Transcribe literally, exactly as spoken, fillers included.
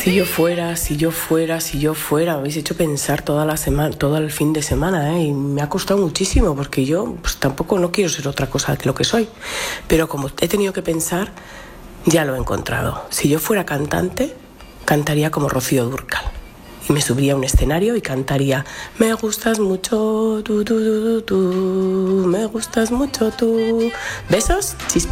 Si yo fuera, si yo fuera, si yo fuera, me habéis hecho pensar toda la semana, todo el fin de semana, ¿eh? Y me ha costado muchísimo porque yo pues, tampoco no quiero ser otra cosa que lo que soy. Pero como he tenido que pensar, ya lo he encontrado. Si yo fuera cantante, cantaría como Rocío Dúrcal. Y me subiría a un escenario y cantaría: me gustas mucho tú, tú, tú, tú, tú, me gustas mucho tú. Besos, chispas.